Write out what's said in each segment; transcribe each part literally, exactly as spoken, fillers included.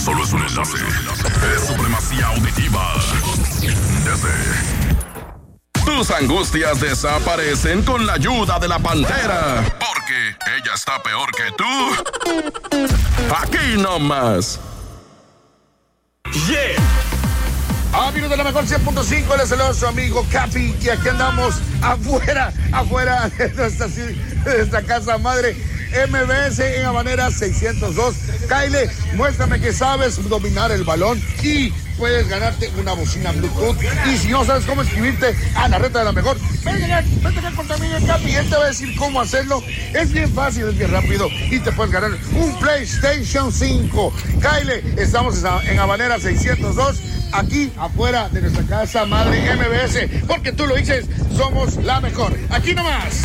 solo es un enlace. Es supremacía auditiva. Desde... Tus angustias desaparecen con la ayuda de la Pantera. Porque ella está peor que tú. Aquí nomás. Yeah. Amigos de la mejor cien punto cinco, les saluda su amigo Capi. Y aquí andamos afuera, afuera de nuestra, de nuestra casa madre M B S en Habanera seiscientos dos. Kyle, muéstrame que sabes dominar el balón y puedes ganarte una bocina Bluetooth. Y si no sabes cómo inscribirte a la reta de la mejor, vete acá, vete acá con tu amigo Capi. Él te va a decir cómo hacerlo. Es bien fácil, es bien rápido y te puedes ganar un PlayStation cinco. Kyle, estamos en Habanera seiscientos dos. Aquí afuera de nuestra casa madre M B S, porque tú lo dices, somos la mejor. Aquí nomás.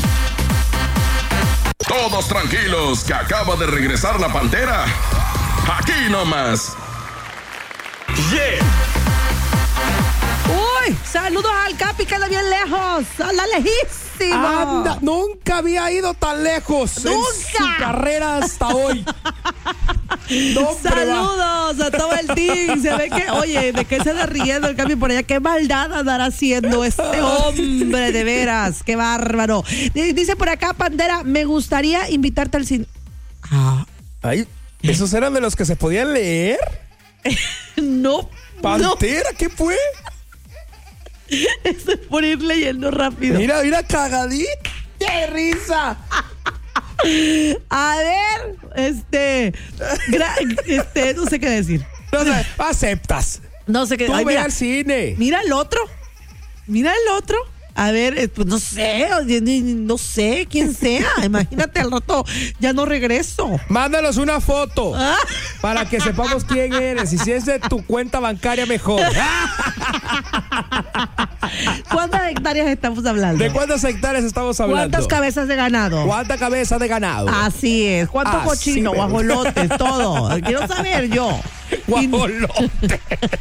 Todos tranquilos, que acaba de regresar la Pantera. Aquí nomás. Yeah. Uy, saludos al Capi, que anda bien lejos. Anda lejísimo. Anda, nunca había ido tan lejos. Nunca. En su carrera hasta hoy. No, saludos a todo el team. Se ve que, oye, ¿de qué se está riendo el Capi por allá? ¿Qué maldad andará haciendo este hombre? De veras, qué bárbaro. Dice por acá, Pantera, me gustaría invitarte al cine. Ah, ay, ¿esos eran de los que se podían leer? No. ¿Pantera? No. ¿Qué fue? Esto es por ir leyendo rápido. Mira, mira, cagadita. ¡Qué risa! A ver, este, gra- este, no sé qué decir. No, no, aceptas. No sé qué. Tú Ay, ve mira, al cine. Mira el otro. Mira el otro. A ver, eh, pues no sé, oye, ni- ni- no sé quién sea. Imagínate, al rato ya no regreso. Mándanos una foto Ah. para que sepamos quién eres. Y si es de tu cuenta bancaria, mejor. ¿Cuántas hectáreas estamos hablando? ¿De cuántas hectáreas estamos hablando? ¿Cuántas cabezas de ganado? ¿Cuánta cabeza de ganado? Así es. ¿Cuántos Así cochinos, me gusta. guajolotes, todo? Quiero saber yo. Guajolote.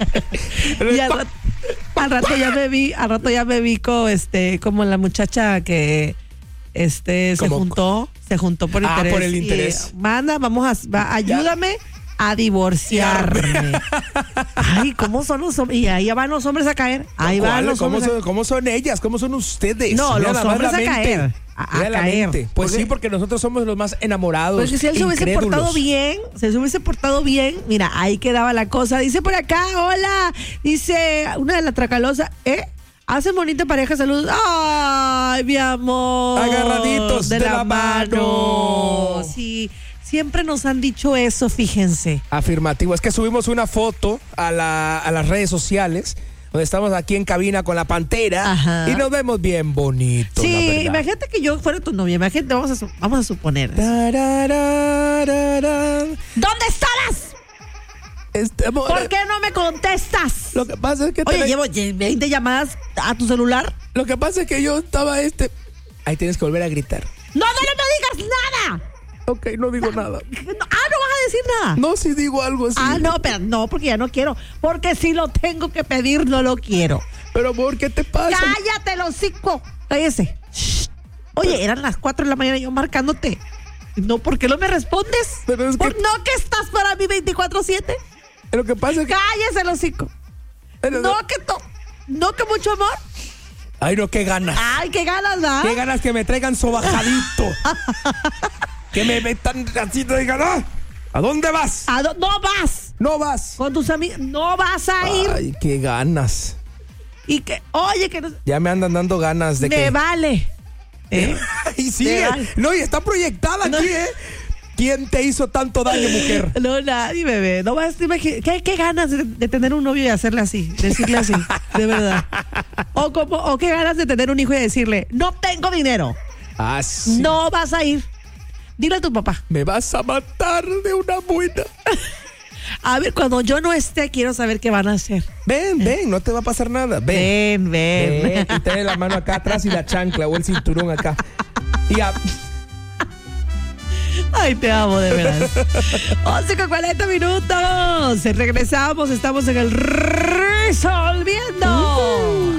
Y al rato, al rato ya me vi, al rato ya me vi con, este, como la muchacha que este se ¿Cómo? juntó, se juntó por Ah, interés. por el y, interés. manda, vamos a, va, ayúdame a divorciarme. Ay, ¿cómo son los hombres? Y ahí van los hombres a caer. Ahí van ¿Cuál? los ¿Cómo hombres. son, ¿Cómo son ellas? ¿Cómo son ustedes? No, Mira los nada más hombres la a mente. caer. A, a Mira la caer. mente. Pues Porque- sí, porque nosotros somos los más enamorados. Pues que si él se hubiese incrédulos. portado bien, si él se hubiese portado bien, mira, ahí quedaba la cosa. Dice por acá, hola, dice una de las tracalosas, ¿eh? Hacen bonita pareja, saludos. Ay, mi amor. Agarraditos de la mano. Sí, siempre nos han dicho eso, fíjense. Afirmativo. Es que subimos una foto a, la, a las redes sociales donde estamos aquí en cabina con la Pantera. Ajá. Y nos vemos bien bonitos. Sí, la verdad. imagínate que yo fuera tu novia, imagínate, vamos a, su- vamos a suponer. Tararararán. ¿Dónde estabas? Este, amor, ¿Por qué no me contestas? Lo que pasa es que Oye, te- llevo veinte llamadas a tu celular. lo que pasa es que yo estaba este. Ahí tienes que volver a gritar. No, no, no me digas nada. Ok, no digo nada. Ah, no vas a decir nada. No, si digo algo así. Ah, no, pero no, porque ya no quiero. Porque si lo tengo que pedir, no lo quiero. Pero amor, ¿qué te pasa? Cállate, los hocico. Cállese. Shh. Oye, eran las cuatro de la mañana yo marcándote. No, ¿por qué no me respondes? Pero es que- ¿Por no que estás para mí veinticuatro siete? Lo que pasa es que. Cállese, los hocico. Pero- No que to... No que mucho amor. Ay, no, qué ganas. Ay, qué ganas, ¿verdad? Qué ganas que me traigan sobajadito. Que me metan así, te digan, "Ah, ¿a dónde vas? ¿A dó- no vas. No vas. Con tus amigos. No vas a ir. Ay, qué ganas. Y que, oye, que no... Ya me andan dando ganas de Me que. vale. ¿Eh? Y sigue. Me vale. No, y está proyectada No. aquí, ¿eh? ¿Quién te hizo tanto daño, mujer? No, nadie, bebé. No vas a imaginar. ¿Qué, qué ganas de, de tener un novio y hacerle así? Decirle así, de verdad. O, como, o qué ganas de tener un hijo y decirle, no tengo dinero. Ah, sí. No vas a ir. Dile a tu papá. Me vas a matar de una buena. A ver, cuando yo no esté, quiero saber qué van a hacer. Ven, ven, no te va a pasar nada. Ven. Ven, ven. Ven, y ten la mano acá atrás y la chancla o el cinturón acá. Y a... Ay, te amo, de verdad. once con cuarenta minutos. Regresamos, estamos en el Resolviendo.